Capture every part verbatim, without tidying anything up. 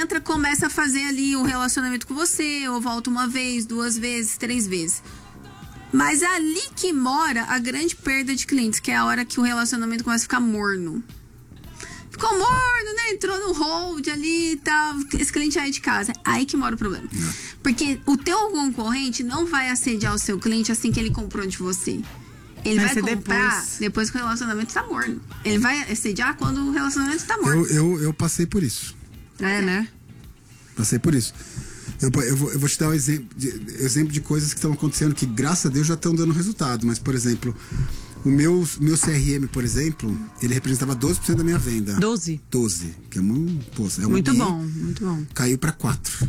entra, começa a fazer ali um relacionamento com você, ou volta uma vez, duas vezes, três vezes. Mas é ali que mora a grande perda de clientes, que é a hora que o relacionamento começa a ficar morno. Ficou morno, né? Entrou no hold ali e tal. Esse cliente aí de casa. Aí que mora o problema. Porque o teu concorrente não vai assediar o seu cliente assim que ele comprou de você. Ele vai, vai comprar depois. depois que o relacionamento está morno. Ele vai assediar quando o relacionamento está morno. Eu, eu, eu passei por isso. É, né? Passei por isso. Eu, eu, vou, eu vou te dar um exemplo de, exemplo de coisas que estão acontecendo que, graças a Deus, já estão dando resultado. Mas, por exemplo, o meu, meu C R M, por exemplo, ele representava doze por cento da minha venda. doze? doze. Que é, um, pô, é um muito bom, muito bom. Caiu para quatro.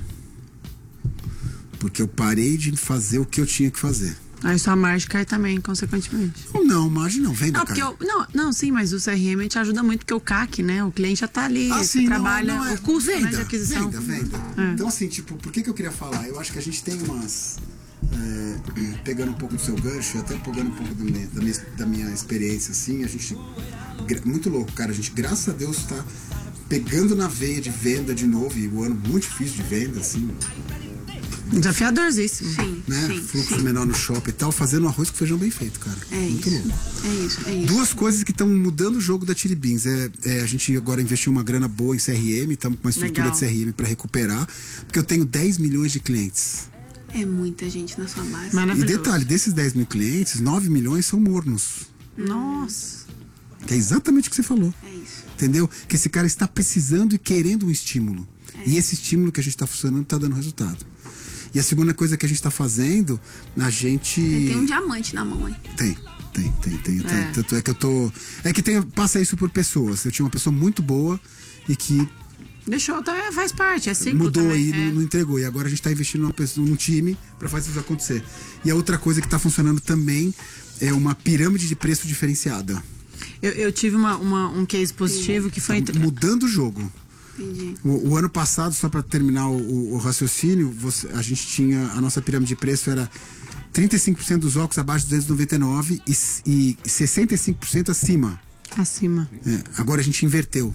Porque eu parei de fazer o que eu tinha que fazer. Aí sua margem cai também, consequentemente. Não, não, margem não, venda não, porque eu, não, não, sim, mas o C R M te ajuda muito, porque o C A C, né? O cliente já tá ali, ah, sim, trabalha, não, não é, o custo, venda, né, de aquisição. Venda, venda. É. Então, assim, tipo, por que que eu queria falar? Eu acho que a gente tem umas... É, pegando um pouco do seu gancho, até pegando um pouco do minha, da, minha, da minha experiência, assim, a gente... Muito louco, cara. A gente, graças a Deus, tá pegando na veia de venda de novo, e o ano muito difícil de venda, assim... Desafiadorzíssimo. Sim, né? sim, Fluxo sim. menor no shopping e tal, fazendo arroz com feijão bem feito, cara. É muito isso. louco. É isso, é isso. Duas coisas que estão mudando o jogo da Chili Beans. É, é, a gente agora investiu uma grana boa em C R M, estamos com uma estrutura Legal. de C R M para recuperar, porque eu tenho dez milhões de clientes. É muita gente na sua base. E detalhe, desses dez mil clientes, nove milhões são mornos. Nossa. Que é exatamente o que você falou. É isso. Entendeu? Que esse cara está precisando e querendo um estímulo. É. E esse estímulo que a gente está funcionando está dando resultado. E a segunda coisa que a gente está fazendo, a gente... Tem um diamante na mão, hein? Tem, tem, tem, tem. É. tem. Tanto é que eu tô... É que tem, passa isso por pessoas. Eu tinha uma pessoa muito boa e que... Deixou, também faz parte, é ciclo mudou também, aí, é. não, não entregou. E agora a gente está investindo numa pessoa, num time para fazer isso acontecer. E a outra coisa que está funcionando também é uma pirâmide de preço diferenciada. Eu, eu tive uma, uma, um case positivo que foi... Tá mudando o jogo. Entendi. O, o ano passado, só para terminar o, o, o raciocínio, você, a gente tinha, a nossa pirâmide de preço era trinta e cinco por cento dos óculos abaixo de duzentos e noventa e nove e, e sessenta e cinco por cento acima. Acima. É, agora a gente inverteu.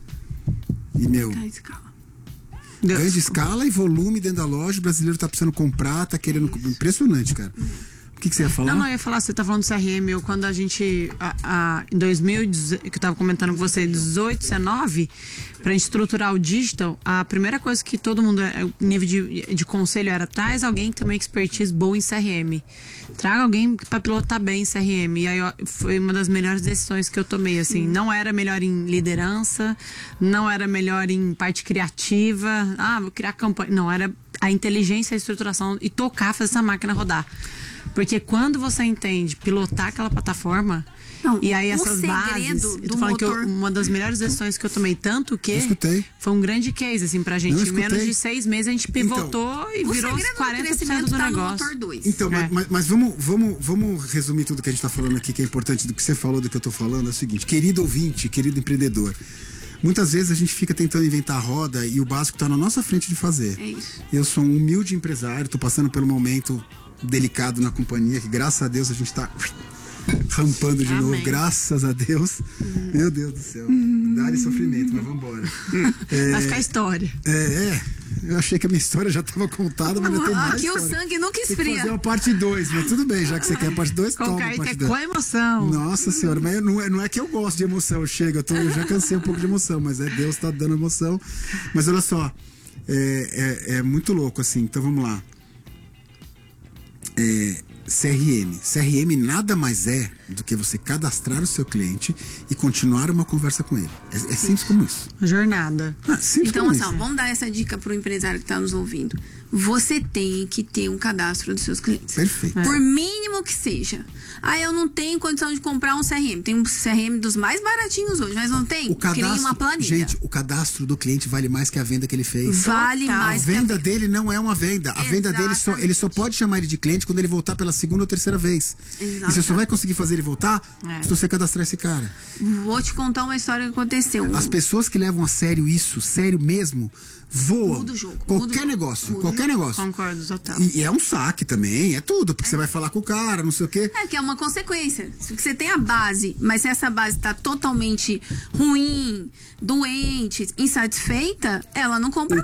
E, meu, Tá, escala. Deus. ganho de escala e volume dentro da loja, o brasileiro tá precisando comprar, tá querendo... Impressionante, cara. O que, que você ia falar? Não, não, eu ia falar, você tá falando do C R M, eu, quando a gente, a, a, em dois mil e dezoito, que eu tava comentando com você, dezoito, dezenove, pra gente estruturar o digital, a primeira coisa que todo mundo, o nível de, de conselho era, traz alguém que tem uma expertise boa em C R M. Traga alguém pra pilotar bem C R M. E aí ó, foi uma das melhores decisões que eu tomei, assim, não era melhor em liderança, não era melhor em parte criativa, ah, vou criar campanha, não, era a inteligência, a estruturação e tocar, fazer essa máquina rodar. Porque quando você entende pilotar aquela plataforma, não, e aí o essas bases, eu tô do falando motor... que eu, uma das melhores decisões que eu tomei, tanto que Eu escutei. foi um grande case, assim, pra gente. Não, eu Em menos escutei. de seis meses a gente pivotou Então, e O virou segredo do quarenta por cento crescimento do tá no negócio. motor dois. Então, É. mas, mas vamos, vamos, vamos resumir tudo que a gente está falando aqui, que é importante do que você falou, do que eu estou falando. É o seguinte, querido ouvinte, querido empreendedor, muitas vezes a gente fica tentando inventar a roda e o básico está na nossa frente de fazer. É isso. Eu sou um humilde empresário, estou passando pelo momento delicado na companhia, que graças a Deus a gente está rampando de Amém. novo, graças a Deus. Uhum. Meu Deus do céu. Dá-lhe sofrimento, mas vamos embora. É, Vai ficar história. é, é, eu achei que a minha história já estava contada, mas ainda tem mais Aqui o história. sangue nunca Tem que esfria. fazer uma parte dois, mas tudo bem, já que você quer a parte dois, toma a Qualquer parte que é dois. com emoção. Nossa senhora, mas não é, não é que eu gosto de emoção, chega, eu, tô, eu já cansei um pouco de emoção, mas é Deus tá dando emoção. Mas olha só, é, é, é muito louco assim, então vamos lá. É, C R M. C R M nada mais é do que você cadastrar o seu cliente e continuar uma conversa com ele. É, é simples como isso. Jornada. Ah, simples Então, como assim, isso. ó, vamos dar essa dica pro empresário que está nos ouvindo. Você tem que ter um cadastro dos seus clientes. Perfeito. Por mínimo que seja. Ah, eu não tenho condição de comprar um C R M. Tem um C R M dos mais baratinhos hoje, mas não tem? O cadastro, Cria uma planilha. gente, o cadastro do cliente vale mais que a venda que ele fez. Vale Total. A mais que a venda dele não é uma venda. A venda dele só, Exatamente. ele só pode chamar ele de cliente quando ele voltar pela segunda ou terceira vez. Exato. E você só vai conseguir fazer ele voltar É. se você cadastrar esse cara. Vou te contar uma história que aconteceu. As pessoas que levam a sério isso, sério mesmo, voam. Muda o jogo, Qualquer muda o jogo, negócio, muda o qualquer negócio. Concordo, total. E, e é um saque também, é tudo, porque você vai falar com o cara, não sei o quê. É que é uma consequência. Se você tem a base, mas se essa base está totalmente ruim, doente, insatisfeita, ela não compra